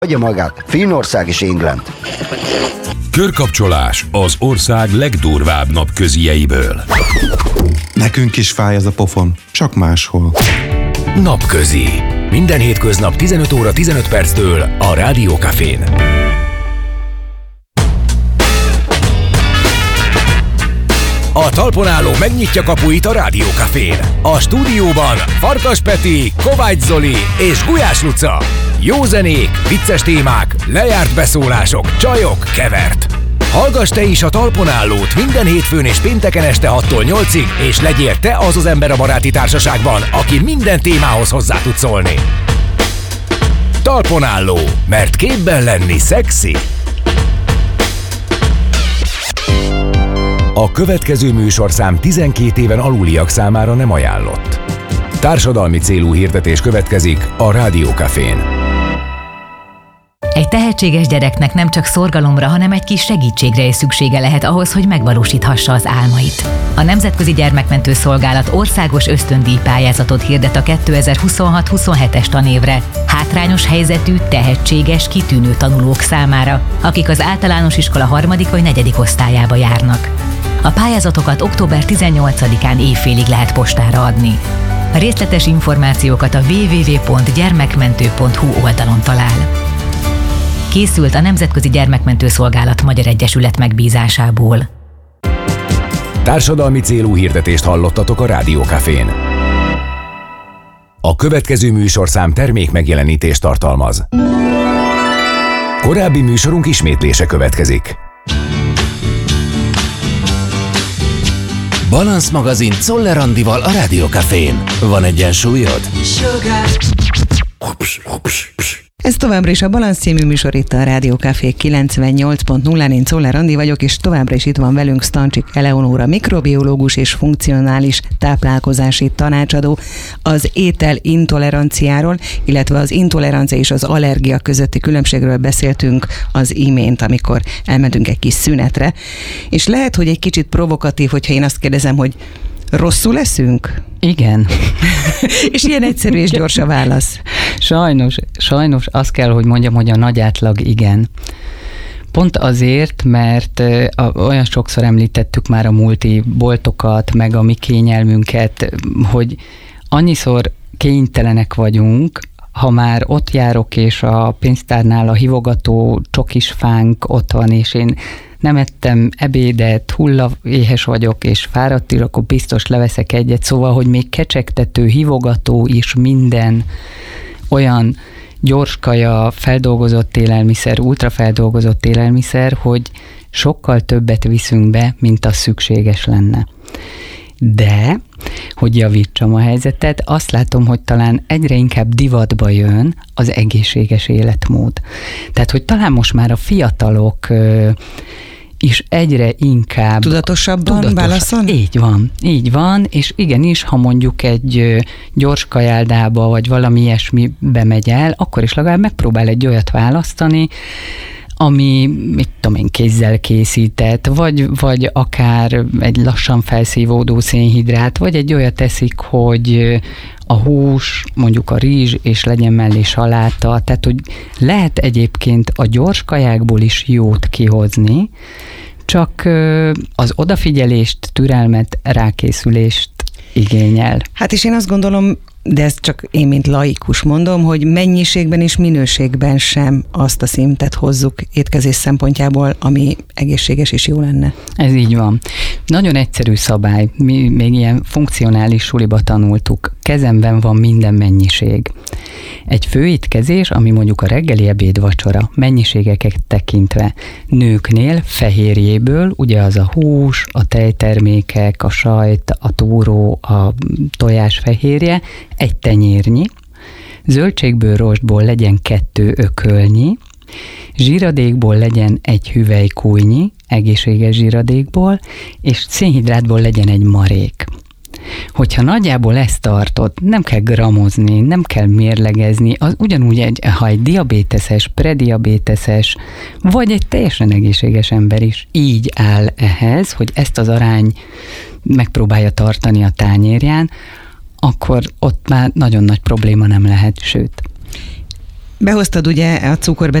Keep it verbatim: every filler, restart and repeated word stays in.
Adja magát Finnország és England. Körkapcsolás az ország legdurvább napközieiből. Nekünk is fáj ez a pofon, csak máshol. Napközi. Minden hétköznap tizenöt óra tizenöt perctől a Rádió Cafén. A talpon álló megnyitja kapuit a Rádió Cafén. A stúdióban Farkas Peti, Kovács Zoli és Gulyás Luca. Jó zenék, vicces témák, lejárt beszólások, csajok, kevert. Hallgass te is a talpon állót minden hétfőn és pénteken este hattól nyolcig, és legyél te az az ember a baráti társaságban, aki minden témához hozzá tud szólni. Talpon álló, mert képben lenni szexi. A következő műsorszám tizenkét éven aluliak számára nem ajánlott. Társadalmi célú hirdetés következik a Rádió Cafén. Egy tehetséges gyereknek nem csak szorgalomra, hanem egy kis segítségre is szüksége lehet ahhoz, hogy megvalósíthassa az álmait. A Nemzetközi Gyermekmentő Szolgálat országos ösztöndíj pályázatot hirdet a kétezer-huszonhat huszonhetes tanévre hátrányos helyzetű, tehetséges, kitűnő tanulók számára, akik az általános iskola harmadik vagy negyedik osztályába járnak. A pályázatokat október tizennyolcadikán évfélig lehet postára adni. A részletes információkat a double-u double-u double-u pont gyermekmentő pont hu oldalon talál. Készült a Nemzetközi Gyermekmentő Szolgálat Magyar Egyesület megbízásából. Társadalmi célú hirdetést hallottatok a Rádió Cafén. A következő műsorszám termék megjelenítést tartalmaz. Korábbi műsorunk ismétlése következik. Balansz magazin Czoller Andival a Rádió Cafén. Van egyensúlyod? Ez továbbra is a Balansz című műsor itt a Rádió Café kilencvennyolc pont nullán. Én Czoller Andi vagyok, és továbbra is itt van velünk Stancsik Eleonóra, mikrobiológus és funkcionális táplálkozási tanácsadó. Az étel intoleranciáról, illetve az intolerancia és az allergia közötti különbségről beszéltünk az imént, amikor elmentünk egy kis szünetre. És lehet, hogy egy kicsit provokatív, hogyha én azt kérdezem, hogy rosszul leszünk? Igen. És ilyen egyszerű és gyors a válasz. Sajnos, sajnos azt kell, hogy mondjam, hogy a nagy átlag igen. Pont azért, mert olyan sokszor említettük már a multi boltokat, meg a mi kényelmünket, hogy annyiszor kénytelenek vagyunk, ha már ott járok, és a pénztárnál a hívogató csokisfánk ott van, és én nem ettem ebédet, hullaéhes vagyok, és fáradt is, akkor biztos leveszek egyet. Szóval, hogy még kecsegtető, hívogató is minden olyan gyorskaja, feldolgozott élelmiszer, ultrafeldolgozott élelmiszer, hogy sokkal többet viszünk be, mint az szükséges lenne. De, hogy javítsam a helyzetet, azt látom, hogy talán egyre inkább divatba jön az egészséges életmód. Tehát, hogy talán most már a fiatalok és egyre inkább tudatosabban tudatosabb. Válaszol? Így van, így van, és igenis, ha mondjuk egy gyors kajáldába, vagy valami ilyesmibe megy el, akkor is legalább megpróbál egy olyat választani, ami, mit tudom én, kézzel készített, vagy, vagy akár egy lassan felszívódó szénhidrát, vagy egy olyat teszik, hogy a hús, mondjuk a rizs, és legyen mellé saláta, tehát, hogy lehet egyébként a gyors kajákból is jót kihozni, csak az odafigyelést, türelmet, rákészülést igényel. Hát és én azt gondolom, de ezt csak én, mint laikus mondom, hogy mennyiségben és minőségben sem azt a szintet hozzuk étkezés szempontjából, ami egészséges és jó lenne. Ez így van. Nagyon egyszerű szabály, mi még ilyen funkcionális suliba tanultuk. Kezemben van minden mennyiség. Egy főétkezés, ami mondjuk a reggeli, ebéd, vacsora, mennyiségeket tekintve nőknél fehérjéből, ugye az a hús, a tejtermékek, a sajt, a túró, a tojás fehérje, egy tenyérnyi, zöldségből, rostból legyen kettő ökölnyi, zsíradékból legyen egy hüvelykújnyi, egészséges zsíradékból, és szénhidrátból legyen egy marék. Hogyha nagyjából ezt tartod, nem kell gramozni, nem kell mérlegezni, az ugyanúgy, egy, ha egy diabéteses, prediabéteses, vagy egy teljesen egészséges ember is így áll ehhez, hogy ezt az arány megpróbálja tartani a tányérján, akkor ott már nagyon nagy probléma nem lehet, sőt. Behoztad ugye a cukor